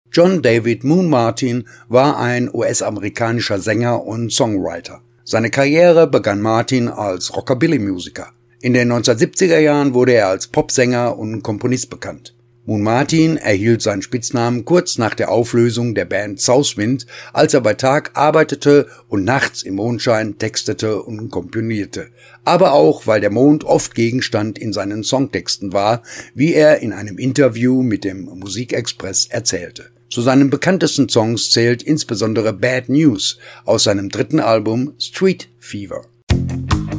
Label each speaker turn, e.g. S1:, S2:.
S1: John David Moon Martin war ein US-amerikanischer Sänger und Songwriter. Seine Karriere begann Martin als Rockabilly-Musiker. In den 1970er Jahren wurde er als Popsänger und Komponist bekannt. Moon Martin erhielt seinen Spitznamen kurz nach der Auflösung der Band Southwind, als er bei Tag arbeitete und nachts im Mondschein textete und komponierte. Aber auch, weil der Mond oft Gegenstand in seinen Songtexten war, wie er in einem Interview mit dem Musikexpress erzählte. Zu seinen bekanntesten Songs zählt insbesondere Bad News aus seinem dritten Album Street Fever.